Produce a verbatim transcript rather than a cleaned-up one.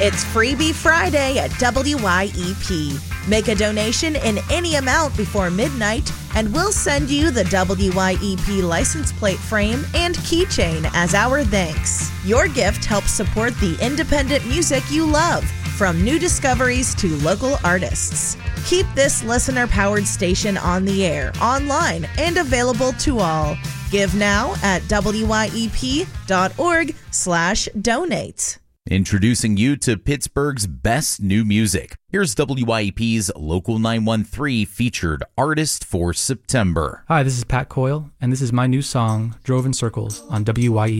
It's Freebie Friday at W Y E P. Make a donation in any amount before midnight, and we'll send you the W Y E P license plate frame and keychain as our thanks. Your gift helps support the independent music you love, from new discoveries to local artists. Keep this listener-powered station on the air, online, and available to all. Give now at W Y E P dot org slash donate. Introducing you to Pittsburgh's best new music. Here's W Y E P's Local nine one three featured artist for September. Hi, this is Pat Coyle, and this is my new song, Drove in Circles, on W Y E P.